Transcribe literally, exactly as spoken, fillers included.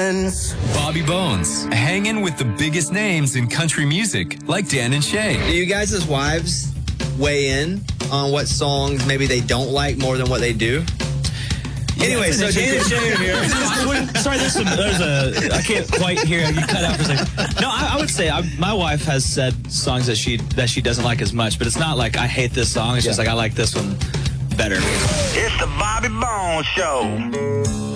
friends. Bobby Bones, hanging with the biggest names in country music, like Dan and Shay. Do you guys' wives weigh in on what songs maybe they don't like more than what they do? Anyway, so Dan and Shay are here. Sorry, there's, some, there's a. I can't quite hear you cut out for a second. No, I, I would say I, my wife has said songs that she that she doesn't like as much, but it's not like I hate this song. It's yeah. just like I like this one better. It's the Bobby Bones Show.